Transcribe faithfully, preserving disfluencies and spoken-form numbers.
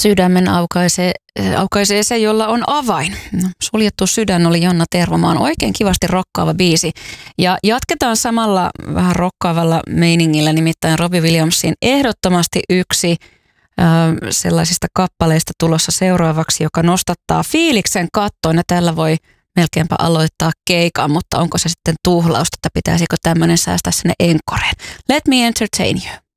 Sydämen aukaisee, aukaisee se, jolla on avain. No, suljettu sydän oli Jonna Tervomaan. Oikein kivasti rokkaava biisi. Ja jatketaan samalla vähän rokkaavalla meiningillä, nimittäin Robbie Williamsin ehdottomasti yksi äh, sellaisista kappaleista tulossa seuraavaksi, joka nostattaa fiiliksen kattoon. Ja tällä voi melkeinpä aloittaa keikan, mutta onko se sitten tuhlausta, että pitäisikö tämmöinen säästää sinne enkoreen? Let me entertain you.